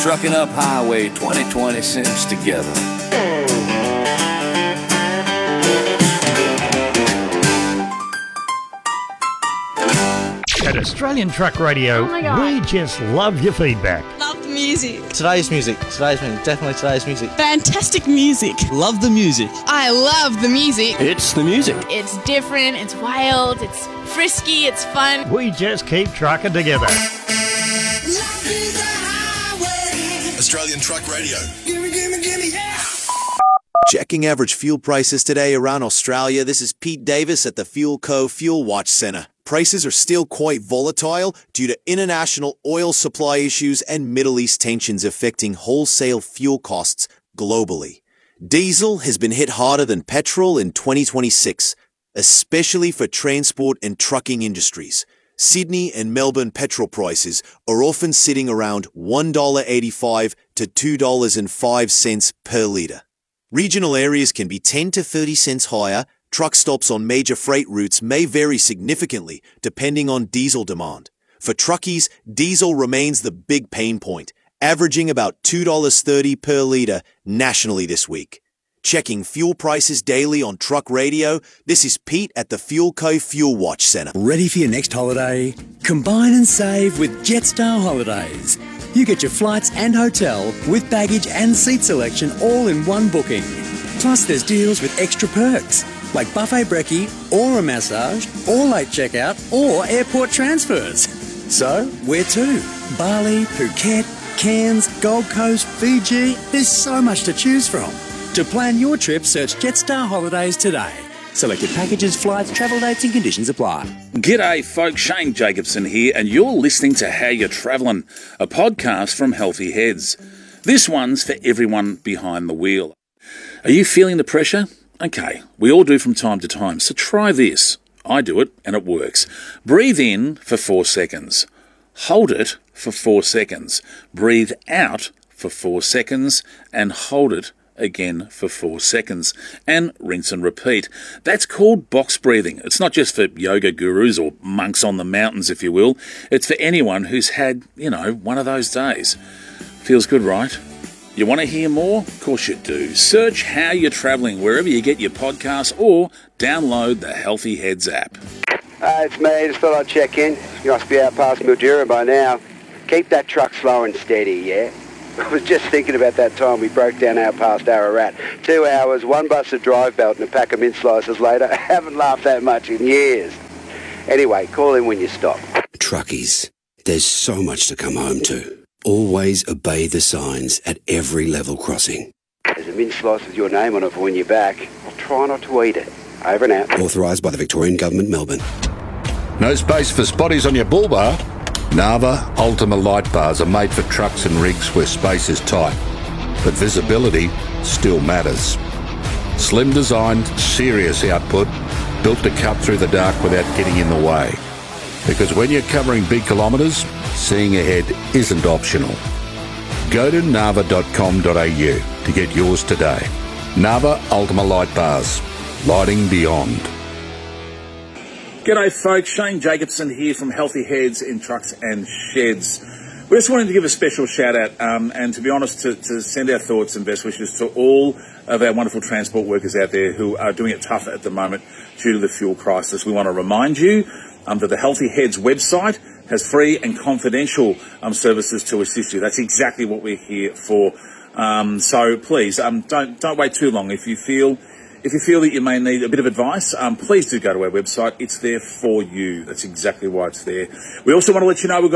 Trucking Up Highway 2020 Sims together. At Australian Truck Radio, we just love your feedback. Love the music. Today's music, definitely today's music. Fantastic music. Love the music. I love the music. It's the music. It's different, it's wild, it's frisky, it's fun. We just keep trucking together. Australian Truck Radio. Gimme, yeah! Checking average fuel prices today around Australia. This is Pete Davis at the Fuel Co. Fuel Watch Centre. Prices are still quite volatile due to international oil supply issues and Middle East tensions affecting wholesale fuel costs globally. Diesel has been hit harder than petrol in 2026, especially for transport and trucking industries. Sydney and Melbourne petrol prices are often sitting around $1.85 to $2.05 per litre. Regional areas can be 10 to 30 cents higher. Truck stops on major freight routes may vary significantly depending on diesel demand. For truckies, diesel remains the big pain point, averaging about $2.30 per litre nationally this week. Checking fuel prices daily on Truck Radio, this is Pete at the Fuel Co. Fuel Watch Centre. Ready for your next holiday? Combine and save with Jetstar Holidays. You get your flights and hotel with baggage and seat selection all in one booking. Plus there's deals with extra perks like buffet brekkie or a massage or late checkout or airport transfers. So, where to? Bali, Phuket, Cairns, Gold Coast, Fiji. There's so much to choose from. To plan your trip, search Jetstar Holidays today. Selected packages, flights, travel dates and conditions apply. G'day folks, Shane Jacobson here, and you're listening to How You're Travelling, a podcast from Healthy Heads. This one's for everyone behind the wheel. Are you feeling the pressure? Okay, we all do from time to time, so try this. I do it, and it works. Breathe in for 4 seconds. Hold it for 4 seconds. Breathe out for 4 seconds, and hold it again for 4 seconds, and rinse and repeat. That's called box breathing. It's not just for yoga gurus or monks on the mountains, if you will. It's for anyone who's had, one of those days. Feels good, right? You want to hear more? Of course you do. Search How You're Travelling wherever you get your podcasts or download the Healthy Heads app. It's me. Just thought I'd check in. You must be out past Mildura by now. Keep that truck slow and steady, yeah? I was just thinking about that time we broke down out past Ararat. 2 hours, 1 busted drive belt and a pack of mint slices later. I haven't laughed that much in years. Anyway, call in when you stop. Truckies, there's so much to come home to. Always obey the signs at every level crossing. There's a mint slice with your name on it for when you're back. I'll try not to eat it. Over and out. Authorised by the Victorian Government, Melbourne. No space for spotties on your bull bar? Narva Ultima light bars are made for trucks and rigs where space is tight, but visibility still matters. Slim designed, serious output, built to cut through the dark without getting in the way. Because when you're covering big kilometres, seeing ahead isn't optional. Go to narva.com.au to get yours today. Narva Ultima light bars, lighting beyond. G'day folks, Shane Jacobson here from Healthy Heads in Trucks and Sheds. We just wanted to give a special shout out and to be honest to send our thoughts and best wishes to all of our wonderful transport workers out there who are doing it tough at the moment due to the fuel crisis. We want to remind you that the Healthy Heads website has free and confidential services to assist you. That's exactly what we're here for. So please don't wait too long. If you feel that you may need a bit of advice, please do go to our website. It's there for you. That's exactly why it's there. We also want to let you know we've got